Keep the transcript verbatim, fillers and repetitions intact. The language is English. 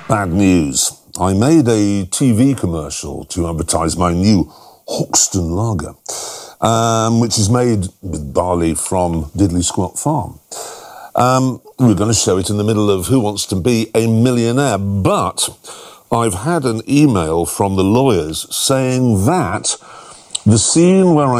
Bad news. I made a T V commercial to advertise my new Hoxton lager, um, which is made with barley from Diddley Squat Farm. Um, we're going to show it in the middle of Who Wants to Be a Millionaire, but I've had an email from the lawyers saying that the scene where I